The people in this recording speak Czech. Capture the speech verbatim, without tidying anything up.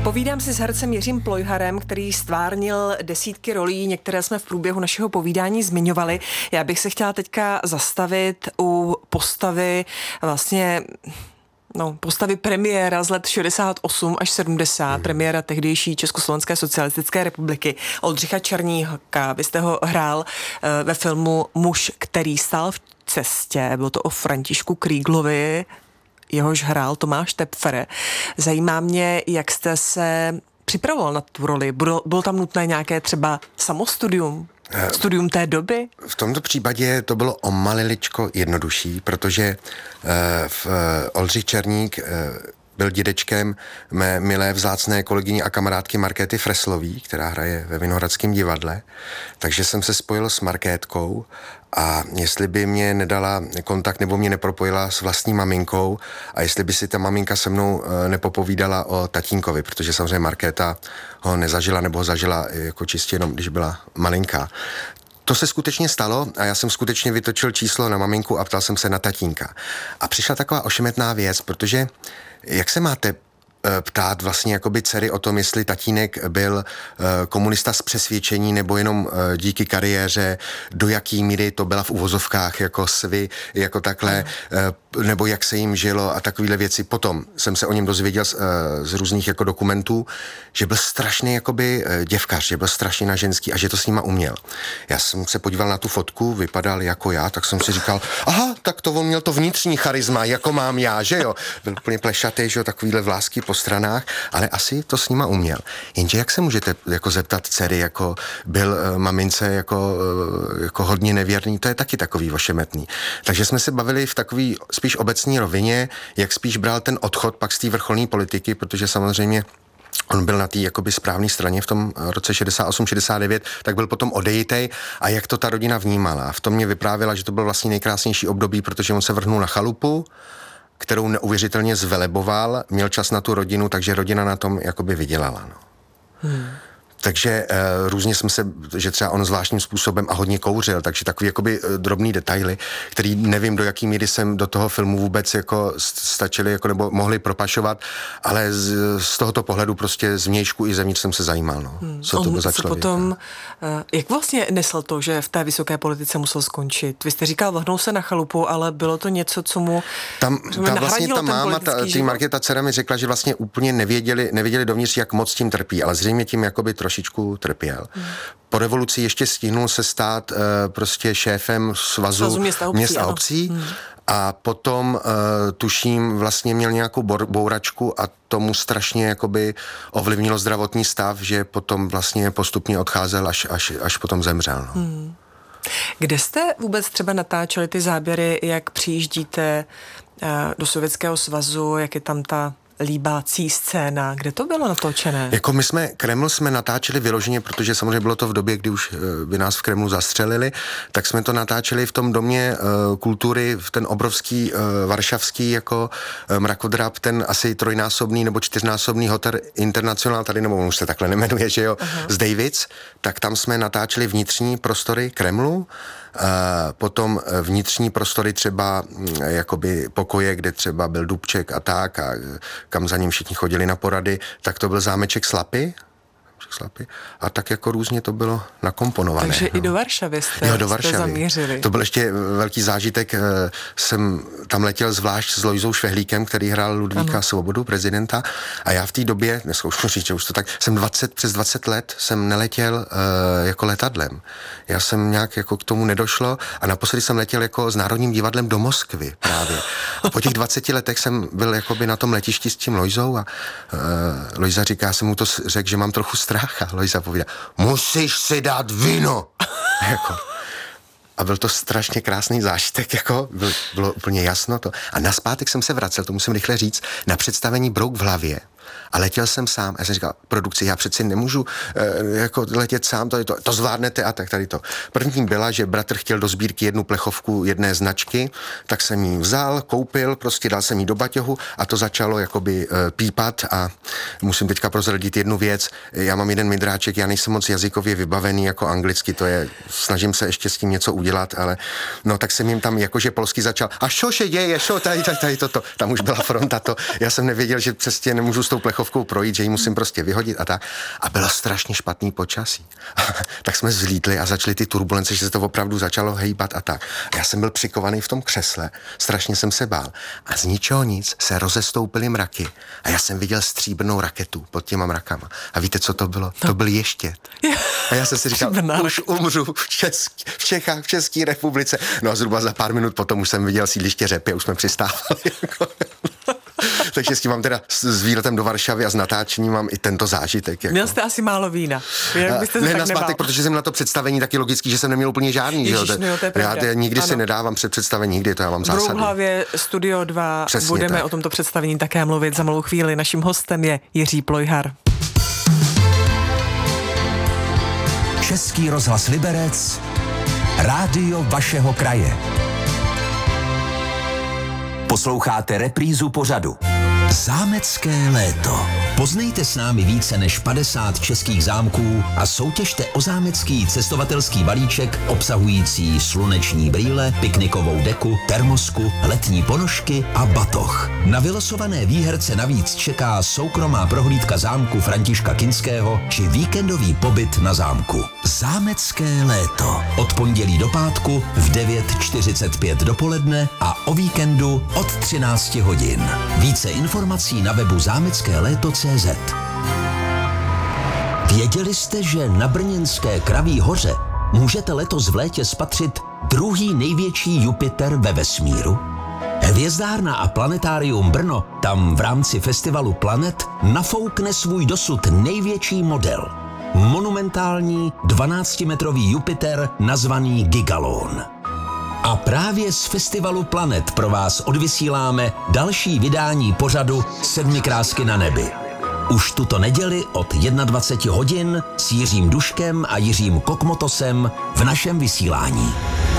Povídám si s hercem Jiřím Plojharem, který stvárnil desítky rolí, některé jsme v průběhu našeho povídání zmiňovali. Já bych se chtěla teďka zastavit u postavy vlastně... No, postavy premiéra z let šedesát osm až sedmdesát, hmm. premiéra tehdejší Československé socialistické republiky, Oldřicha Černíka. Vy jste ho hrál uh, ve filmu Muž, který stál v cestě. Bylo to o Františku Kríglovi, jehož hrál Tomáš Tepfer. Zajímá mě, jak jste se připravoval na tu roli. Bylo, bylo tam nutné nějaké třeba samostudium? Studium té doby? V tomto případě to bylo o maliličko jednodušší, protože uh, v, uh, Oldřich Černík uh, byl dědečkem mé milé vzácné kolegyně a kamarádky Markéty Freslový, která hraje ve Vinohradském divadle. Takže jsem se spojil s Markétkou a jestli by mě nedala kontakt nebo mě nepropojila s vlastní maminkou a jestli by si ta maminka se mnou nepopovídala o tatínkovi, protože samozřejmě Markéta ho nezažila nebo ho zažila jako čistě jenom, když byla malinká. To se skutečně stalo a já jsem skutečně vytočil číslo na maminku a ptal jsem se na tatínka. A přišla taková ošemetná věc, protože jak se máte ptát vlastně jakoby dcery o tom, jestli tatínek byl uh, komunista z přesvědčení nebo jenom uh, díky kariéře, do jaký míry to byla v uvozovkách jako svy, jako takhle, uh, nebo jak se jim žilo a takovéhle věci. Potom jsem se o něm dozvěděl z, uh, z různých jako dokumentů, že byl strašný jakoby uh, děvkař, že byl strašně na ženský a že to s nima uměl. Já jsem se podíval na tu fotku, vypadal jako já, tak jsem si říkal, aha, tak to on měl to vnitřní charisma, jako mám já, že jo. Byl úplně plešatý, že jo, takovýhle vlásky po stranách, ale asi to s nima uměl. Jenže jak se můžete jako zeptat dcery, jako byl uh, mamince jako, uh, jako hodně nevěrný, to je taky takový ošemetný. Takže jsme se bavili v takový spíš obecní rovině, jak spíš bral ten odchod pak z té vrcholné politiky, protože samozřejmě on byl na té jakoby správné straně v tom roce šedesát osm šedesát devět, tak byl potom odejitej a jak to ta rodina vnímala. V tom mě vyprávěla, že to byl vlastně nejkrásnější období, protože on se vrhnul na chalupu, kterou neuvěřitelně zveleboval, měl čas na tu rodinu, takže rodina na tom jakoby vydělala. No. Hmm. Takže uh, různě jsme se, že třeba on zvláštním způsobem a hodně kouřil, takže takový jakoby uh, drobný detaily, který nevím, do jaký míry jsem do toho filmu vůbec jako stačili, jako nebo mohli propašovat, ale z, z tohoto pohledu prostě z vnějšku i zevnitř jsem se zajímal, no. Hmm. Co to byl za člověka. Potom, uh, jak vlastně nesl to, že v té vysoké politice musel skončit? Vy jste říkal, vrhnul se na chalupu, ale bylo to něco, co mu tam, tam vlastně ta máma, ta, tý Markéta dcera mi řekla, že vlastně úplně nevěděli, nevěděli dovnitř, jak moc tím trpí, ale zřejmě tím jakoby trošičku trpěl. Hmm. Po revoluci ještě stihnul se stát uh, prostě šéfem svazu, svazu měst a obcí, měst a obcí hmm. a potom uh, tuším vlastně měl nějakou bor, bouračku a tomu strašně jakoby ovlivnilo zdravotní stav, že potom vlastně postupně odcházel, až, až, až potom zemřel. No. Hmm. Kde jste vůbec třeba natáčeli ty záběry, jak přijíždíte uh, do Sovětského svazu, jak je tam ta líbácí scéna, kde to bylo natočené? Jako my jsme, Kreml jsme natáčeli vyloženě, protože samozřejmě bylo to v době, kdy už by nás v Kremlu zastřelili, tak jsme to natáčeli v tom domě uh, kultury, v ten obrovský uh, varšavský jako uh, mrakodrap, ten asi trojnásobný nebo čtyřnásobný hotel International, tady nebo už se takhle nemenuje, že jo, uh-huh. z Davids, tak tam jsme natáčeli vnitřní prostory Kremlu, Uh, potom vnitřní prostory třeba jakoby pokoje, kde třeba byl Dubček a tak a kam za ním všichni chodili na porady, tak to byl zámeček Slapy. Slapy. A tak jako různě to bylo nakomponované. Takže no. i do Varšavy jste, jo, do Varšavy. jste zamířili. To byl ještě velký zážitek. Jsem tam letěl zvlášť s Lojzou Švehlíkem, který hrál Ludvíka ano. Svobodu, prezidenta. A já v té době, dneska už říct, že už to tak, jsem dvacet, přes dvacet let jsem neletěl uh, jako letadlem. Já jsem nějak jako k tomu nedošlo a naposledy jsem letěl jako s Národním divadlem do Moskvy právě. A po těch dvaceti letech jsem byl jakoby na tom letišti s tím Lojzou a uh, Lojza říká, jsem mu to řekl, že mám trochu strach. A Lojza povídá, musíš si dát víno. jako. A byl to strašně krásný zážitek, jako byl, bylo úplně jasno to. A naspátek jsem se vracel, to musím rychle říct, na představení Brouk v hlavě. A letěl jsem sám. A já jsem říkal, produkci, já přeci nemůžu e, jako letět sám, tady to, to zvládnete a tak tady to. První byla, že bratr chtěl do sbírky jednu plechovku jedné značky, tak jsem ji vzal, koupil, prostě dal jsem ji do baťohu a to začalo jakoby e, pípat a musím teďka prozradit jednu věc. Já mám jeden midráček, já nejsem moc jazykově vybavený jako anglicky, to je, snažím se ještě s tím něco udělat, ale no tak jsem jim tam jakože polsky začal, a šo se děje, šo tady, tady, tady toto. Tam už byla fronta to. Já jsem nevěděl, že přesně nemůžu z tou plechovkou projít, že ji musím prostě vyhodit a tak. A bylo strašně špatný počasí. Tak jsme vzlítli a začaly ty turbulence, že se to opravdu začalo hejbat a tak. A já jsem byl přikovaný v tom křesle, strašně jsem se bál. A z ničeho nic se rozestoupily mraky. A já jsem viděl stříbrnou raketu pod těma mrakama. A víte, co to bylo? To, to byl ještět. A já jsem si říkal, už umřu v, Česk, v Čechách, v České republice. No a zhruba za pár minut potom už jsem viděl sídliště Řepy a už jsme přistávali. Takže s tím mám teda s výletem do Varšavy a s natáčením mám i tento zážitek. Jako. Měl jste asi málo vína. Jak byste se ne, tak na zpátek, protože jsem na to představení taky logický, že jsem neměl úplně žádný. Ježiš, že? No, to je já to nikdy ano. si nedávám před představení, nikdy to já mám zásadu. V Brouhlavě Studio dva Přesně budeme tak. o tomto představení také mluvit za malou chvíli. Naším hostem je Jiří Plojhar. Český rozhlas Liberec, rádio vašeho kraje. Posloucháte reprízu pořadu Zámecké léto. Poznejte s námi více než padesát českých zámků a soutěžte o zámecký cestovatelský balíček obsahující sluneční brýle, piknikovou deku, termosku, letní ponožky a batoh. Na vylosované výherce navíc čeká soukromá prohlídka zámku Františka Kinského či víkendový pobyt na zámku. Zámecké léto. Od pondělí do pátku v devět čtyřicet pět dopoledne a o víkendu od třináct hodin. Více informací na webu zámecké léto tečka cé zet. Věděli jste, že na brněnské Kraví hoře můžete letos v létě spatřit druhý největší Jupiter ve vesmíru? Hvězdárna a planetárium Brno tam v rámci festivalu Planet nafoukne svůj dosud největší model. Monumentální dvanáctimetrový Jupiter nazvaný Gigalon. A právě z festivalu Planet pro vás odvysíláme další vydání pořadu Sedmi krásky na nebi. Už tuto neděli od dvacet jedna hodin s Jiřím Duškem a Jiřím Kokmotosem v našem vysílání.